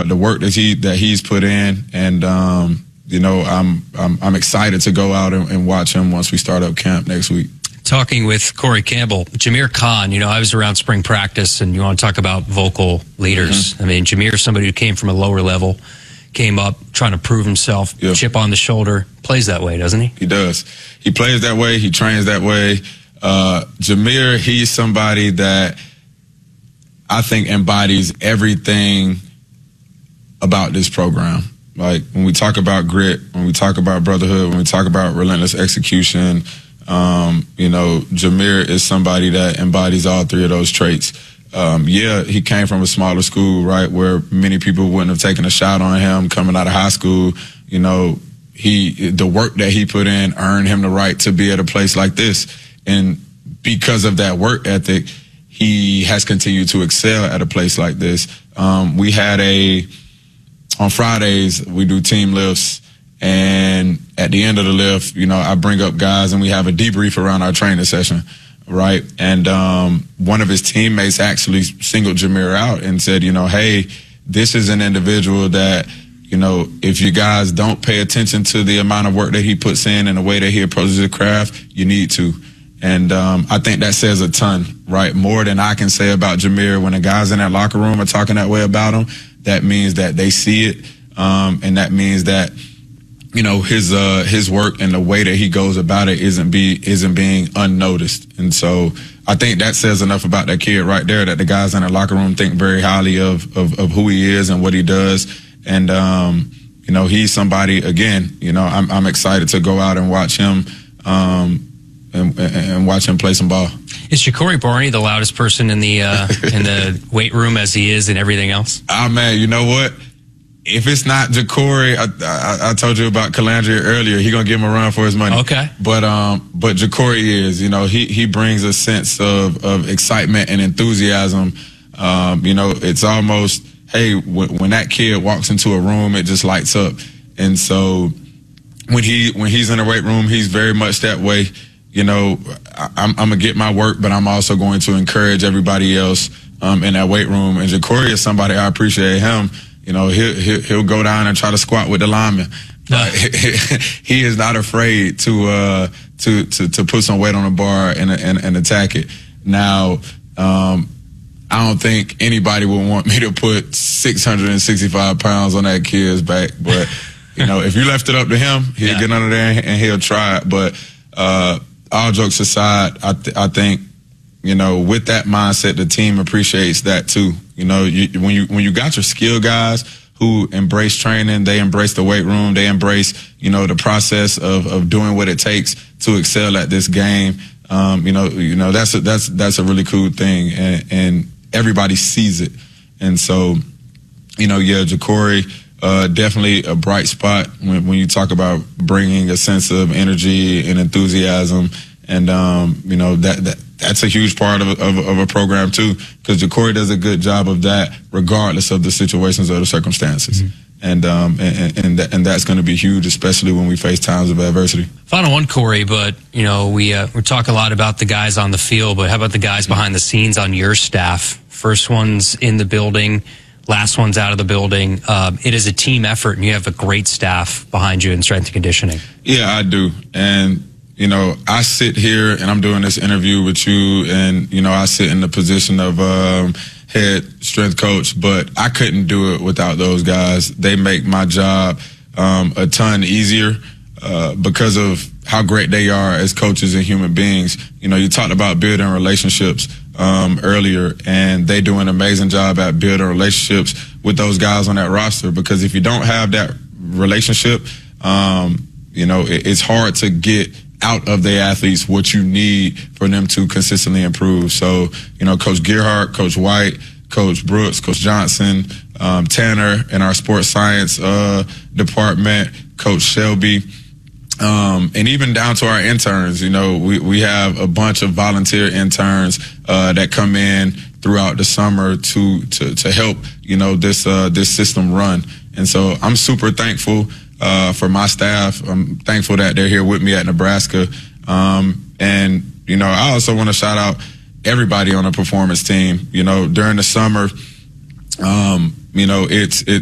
the work that he's put in, and you know, I'm excited to go out and watch him once we start up camp next week. Talking with Corey Campbell, Jameer Khan, you know, I was around spring practice, and you want to talk about vocal leaders. I mean, Jameer is somebody who came from a lower level, came up trying to prove himself, chip on the shoulder, plays that way, doesn't he? He does. He plays that way. He trains that way. Jameer, he's somebody that I think embodies everything about this program. Like, when we talk about grit, when we talk about brotherhood, when we talk about relentless execution, you know, Jameer is somebody that embodies all three of those traits. He came from a smaller school, right, where many people wouldn't have taken a shot on him coming out of high school. You know, the work that he put in earned him the right to be at a place like this. And because of that work ethic, he has continued to excel at a place like this. We had on Fridays, we do team lifts. And at the end of the lift, you know, I bring up guys and we have a debrief around our training session, right? And one of his teammates actually singled Jameer out and said, you know, hey, this is an individual that, you know, if you guys don't pay attention to the amount of work that he puts in and the way that he approaches the craft, you need to. And I think that says a ton, right? More than I can say about Jameer. When the guys in that locker room are talking that way about him, that means that they see it, and that means that, you know, his work and the way that he goes about it isn't being unnoticed. And so I think that says enough about that kid right there, that the guys in the locker room think very highly of who he is and what he does. And you know, he's somebody, again, you know, I'm excited to go out and watch him and watch him play some ball. Is Ja'Cory Barney the loudest person in the weight room as he is in everything else? Oh man, you know what? If it's not Ja'Cory, I told you about Calandria earlier. He gonna give him a run for his money. Okay. But Ja'Cory is, you know, he brings a sense of excitement and enthusiasm. You know, it's almost, hey, when that kid walks into a room, it just lights up. And so when he's in the weight room, he's very much that way. You know, I'm gonna get my work, but I'm also going to encourage everybody else in that weight room. And Ja'Cory is somebody, I appreciate him. You know, he'll go down and try to squat with the lineman. He is not afraid to put some weight on the bar and attack it. Now, I don't think anybody would want me to put 665 pounds on that kid's back, but you know, if you left it up to him, he'll get under there and he'll try it. But all jokes aside, I think, you know, with that mindset, the team appreciates that too. You know, when you got your skill guys who embrace training, they embrace the weight room, they embrace, you know, the process of doing what it takes to excel at this game. You know, that's a really cool thing, and everybody sees it. And so, you know, Ja'Cory, definitely a bright spot when you talk about bringing a sense of energy and enthusiasm. And, you know, that's a huge part of a program too, because Ja'Cory does a good job of that regardless of the situations or the circumstances. Mm-hmm. And that's going to be huge, especially when we face times of adversity. Final one, Corey, but, you know, we talk a lot about the guys on the field, but how about the guys behind the scenes on your staff? First one's in the building, last one's out of the building. It is a team effort, and you have a great staff behind you in strength and conditioning. Yeah, I do. And, you know, I sit here and I'm doing this interview with you, and, you know, I sit in the position of head strength coach, but I couldn't do it without those guys. They make my job a ton easier because of how great they are as coaches and human beings. You know, you talked about building relationships earlier, and they do an amazing job at building relationships with those guys on that roster, because if you don't have that relationship, you know, it's hard to get out of the athletes what you need for them to consistently improve. So, you know, Coach Gerhardt, Coach White, Coach Brooks, Coach Johnson, Tanner in our sports science department, Coach Shelby, and even down to our interns. You know, we have a bunch of volunteer interns that come in throughout the summer to help, you know, this system run. And so I'm super thankful for my staff. I'm thankful that they're here with me at Nebraska. And, you know, I also want to shout out everybody on the performance team. You know, during the summer, you know,